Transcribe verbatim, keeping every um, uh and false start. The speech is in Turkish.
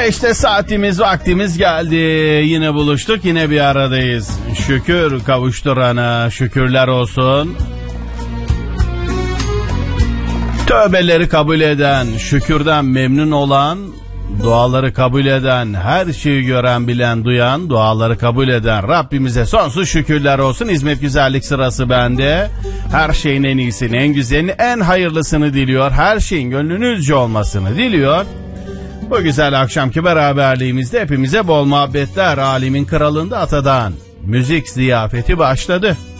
Ve işte saatimiz, vaktimiz geldi. Yine buluştuk, yine bir aradayız. Şükür kavuşturana, şükürler olsun. Tövbeleri kabul eden, şükürden memnun olan, duaları kabul eden, her şeyi gören, bilen, duyan, duaları kabul eden Rabbimize sonsuz şükürler olsun. Hizmet güzellik sırası bende. Her şeyin en iyisini, en güzelini, en hayırlısını diliyor. Her şeyin gönlünüzce olmasını diliyor. Bu güzel akşamki beraberliğimizde hepimize bol muhabbetler. Alemin kralında Atadan müzik ziyafeti başladı.